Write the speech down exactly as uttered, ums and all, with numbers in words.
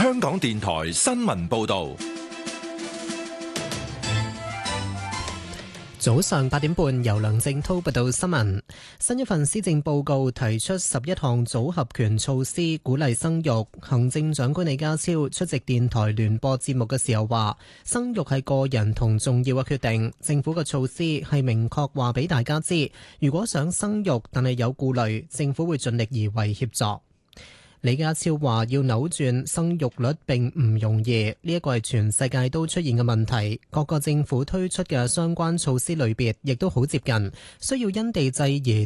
香港電台新聞報道。 早上八點半，由梁正滔報道新聞。新一份施政報告提出十一項組合拳措施，鼓勵生育。行政長官李家超出席電台聯播節目嘅時候話，生育係個人同重要嘅決定，政府嘅措施係明確話俾大家知，如果想生育但係有顧慮，政府會盡力而為協助。李家超話要扭轉生育率並唔容易，呢一個係全世界都出現嘅問題。各個政府推出嘅相關措施類別亦都好接近，需要因地制宜